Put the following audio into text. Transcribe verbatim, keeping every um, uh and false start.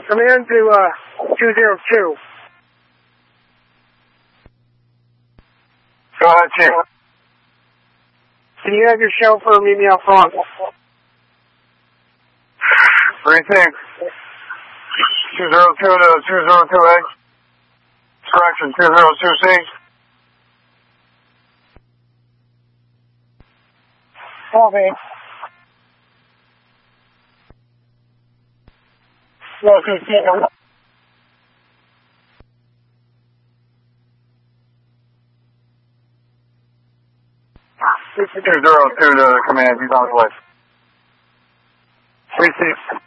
Command to uh, two zero two. Go ahead, Chief. Can you have your chauffeur meet me out front? Precinct two zero two to two zero two A. Correction, two zero two C. Copy. Location. two zero two to command, he's on his way. Precinct.